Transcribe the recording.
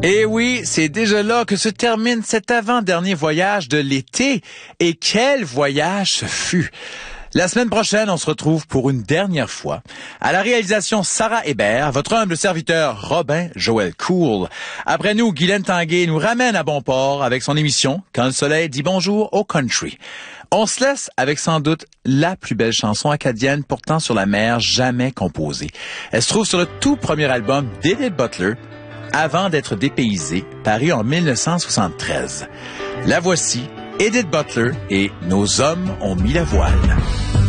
Et oui, c'est déjà là que se termine cet avant-dernier voyage de l'été. Et quel voyage ce fut! La semaine prochaine, on se retrouve pour une dernière fois. À la réalisation, Sarah Hébert, votre humble serviteur Robin Joël Cool. Après nous, Guylaine Tanguay nous ramène à bon port avec son émission « Quand le soleil dit bonjour au country ». On se laisse avec sans doute la plus belle chanson acadienne portant sur la mer jamais composée. Elle se trouve sur le tout premier album d'Edith Butler, Avant d'être dépaysé, paru en 1973. La voici, Edith Butler et Nos hommes ont mis la voile.